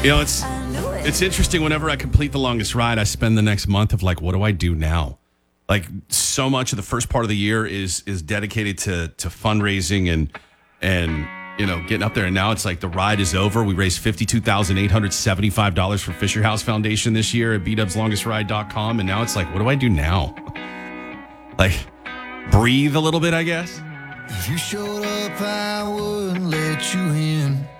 It's interesting. Whenever I complete the longest ride, I spend the next month of like, what do I do now? Like, so much of the first part of the year is dedicated to fundraising and getting up there. And now it's like the ride is over. We raised $52,875 for Fisher House Foundation this year at bdubslongestride.com. And now it's like, what do I do now? Like, breathe a little bit, I guess. If you showed up, I wouldn't let you in.